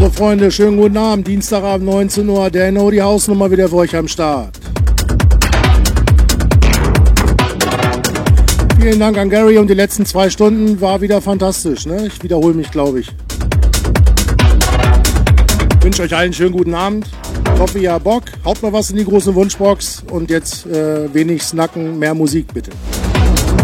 So Freunde, schönen guten Abend, Dienstagabend 19 Uhr, der No die Hausnummer wieder für euch am Start. Vielen Dank an Gary und die letzten 2 Stunden war wieder fantastisch, ne? Ich wiederhole mich, glaube ich. Ich wünsche euch allen einen schönen guten Abend. Ich hoffe, ihr habt Bock. Haut mal was in die große Wunschbox und jetzt wenig snacken, mehr Musik bitte.